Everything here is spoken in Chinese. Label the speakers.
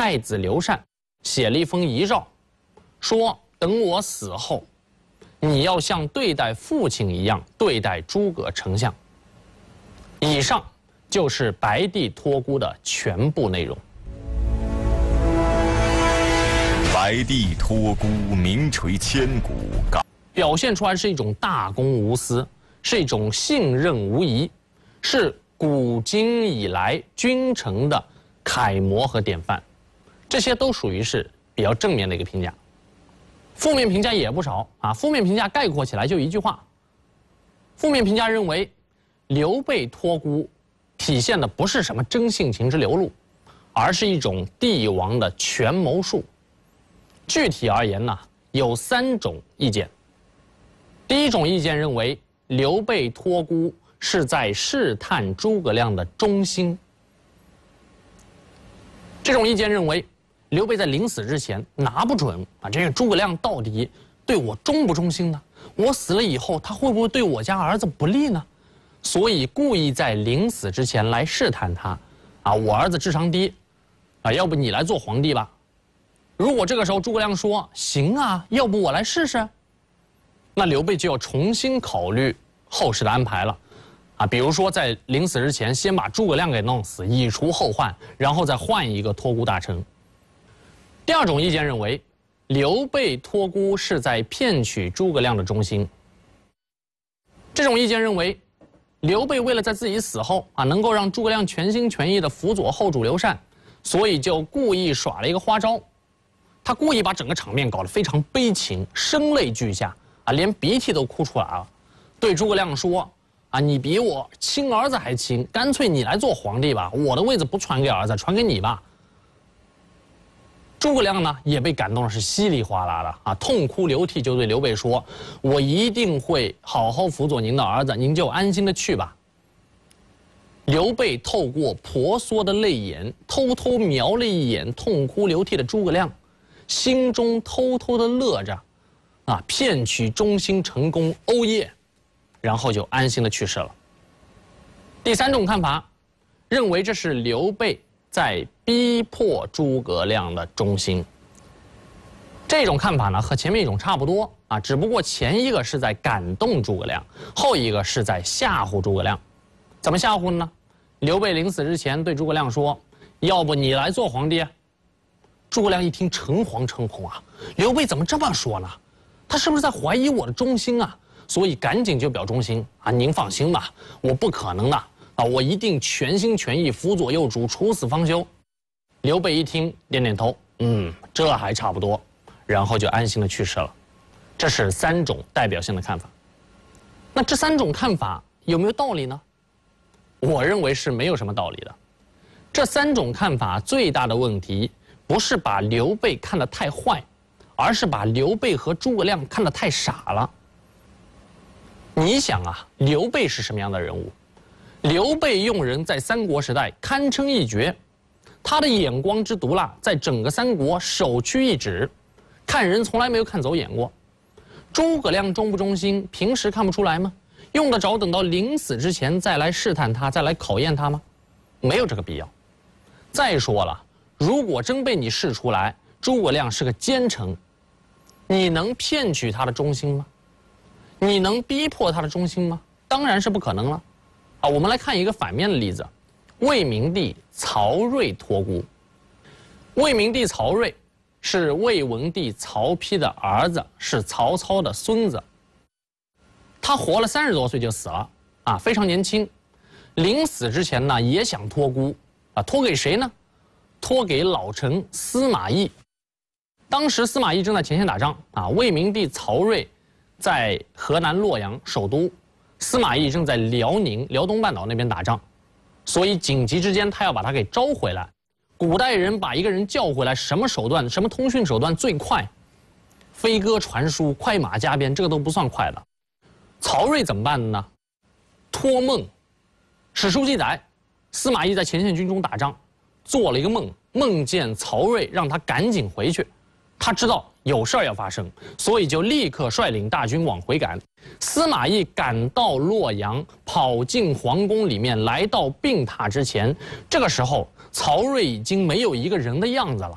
Speaker 1: 爱子刘禅写了一封遗诏，说等我死后，你要像对待父亲一样对待诸葛丞相。以上就是白帝托孤的全部内容。
Speaker 2: 白帝托孤名垂千古，
Speaker 1: 表现出来是一种大公无私，是一种信任无疑，是古今以来君臣的楷模和典范。这些都属于是比较正面的一个评价。负面评价也不少啊，负面评价概括起来就一句话：负面评价认为刘备托孤体现的不是什么真性情之流露，而是一种帝王的权谋术。具体而言呢，有3种意见。第一种意见认为刘备托孤是在试探诸葛亮的忠心。这种意见认为刘备在临死之前拿不准啊，这个诸葛亮到底对我忠不忠心呢？我死了以后，他会不会对我家儿子不利呢？所以故意在临死之前来试探他，啊，我儿子智商低，啊，要不你来做皇帝吧？如果这个时候诸葛亮说行啊，要不我来试试，那刘备就要重新考虑后事的安排了，啊，比如说在临死之前先把诸葛亮给弄死，以除后患，然后再换一个托孤大臣。第二种意见认为，刘备托孤是在骗取诸葛亮的忠心。这种意见认为，刘备为了在自己死后啊能够让诸葛亮全心全意的辅佐后主刘禅，所以就故意耍了一个花招。他故意把整个场面搞得非常悲情，声泪俱下啊，连鼻涕都哭出来了，对诸葛亮说啊，你比我亲儿子还亲，干脆你来做皇帝吧，我的位子不传给儿子，传给你吧。诸葛亮呢也被感动的是稀里哗啦的啊，痛哭流涕，就对刘备说：“我一定会好好辅佐您的儿子，您就安心的去吧。”刘备透过婆娑的泪眼，偷偷瞄了一眼痛哭流涕的诸葛亮，心中偷偷的乐着，啊，骗取忠心成功，欧耶！然后就安心的去世了。第3种看法，认为这是刘备在逼迫诸葛亮的忠心。这种看法呢，和前面一种差不多啊，只不过前一个是在感动诸葛亮，后一个是在吓唬诸葛亮。怎么吓唬呢？刘备临死之前对诸葛亮说：“要不你来做皇帝？”诸葛亮一听诚惶诚恐啊，刘备怎么这么说呢？他是不是在怀疑我的忠心啊？所以赶紧就表忠心啊！您放心吧，我不可能的啊，我一定全心全意辅佐幼主，处死方休。刘备一听点点头，这还差不多，然后就安心的去世了。这是3种代表性的看法。那这3种看法有没有道理呢？我认为是没有什么道理的。这3种看法最大的问题不是把刘备看得太坏，而是把刘备和诸葛亮看得太傻了。你想啊，刘备是什么样的人物？刘备用人在三国时代堪称一绝，他的眼光之毒辣，在整个三国首屈一指，看人从来没有看走眼过。诸葛亮忠不忠心，平时看不出来吗？用得着等到临死之前再来试探他，再来考验他吗？没有这个必要。再说了，如果真被你试出来，诸葛亮是个奸臣，你能骗取他的忠心吗？你能逼迫他的忠心吗？当然是不可能了。啊，我们来看一个反面的例子，魏明帝曹睿托孤。魏明帝曹睿是魏文帝曹丕的儿子，是曹操的孙子。他活了30多岁就死了，啊，非常年轻。临死之前呢，也想托孤，啊，托给谁呢？托给老臣司马懿。当时司马懿正在前线打仗，啊，魏明帝曹睿在河南洛阳首都，司马懿正在辽宁辽东半岛那边打仗，所以紧急之间他要把他给招回来。古代人把一个人叫回来，什么手段，什么通讯手段最快？飞鸽传书，快马加鞭，这个都不算快的。曹睿怎么办呢？托梦。史书记载，司马懿在前线军中打仗，做了一个梦，梦见曹睿让他赶紧回去。他知道有事儿要发生，所以就立刻率领大军往回赶。司马懿赶到洛阳，跑进皇宫里面，来到病榻之前。这个时候，曹睿已经没有一个人的样子了。